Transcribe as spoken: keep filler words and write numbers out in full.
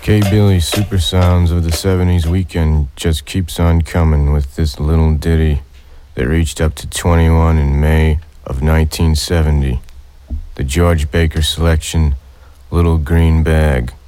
K-Billy Super Sounds of the seventies weekend just keeps on coming with this little ditty that reached up to twenty-one in May of nineteen seventy. The George Baker selection, Little Green Bag.